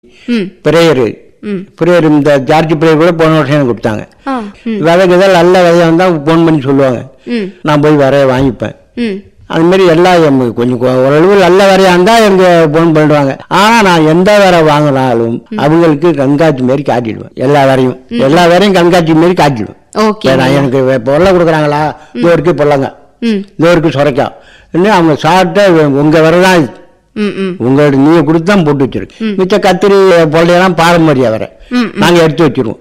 Prayer prayer இந்த George prayer கூட போன வருஷம் எனக்கு கொடுத்தாங்க. விதைக்கு தான் நல்ல விதையா வந்தால் ஃபோன் பண்ணி சொல்லுவாங்க, நான் போய் வரைய வாங்கிப்பேன். அதுமாரி எல்லாம் கொஞ்சம் ஓரளவு நல்ல வரையா இருந்தால் எனக்கு ஃபோன் பண்ணிடுவாங்க. ஆனால் நான் எந்த வரை வாங்கினாலும் அவங்களுக்கு கண்காட்சி மாரி காட்டிடுவேன். எல்லா வரையும் கண்காட்சி மாரி காட்டிடுவேன். நான் எனக்கு பொருளை கொடுக்குறாங்களா, இதோ இருக்கு பொருளங்க, இதோ இருக்கு சுரைக்கா, இன்னும் அவங்க சாப்பிட்ட உங்கள் வரை தான் உங்களோட நீங்க கொடுத்து தான் போட்டு வச்சிருக்கு. மிச்ச கத்திரி பொருளையெல்லாம் பாரம்பரிய வரை நாங்கள் எடுத்து வச்சிருவோம்.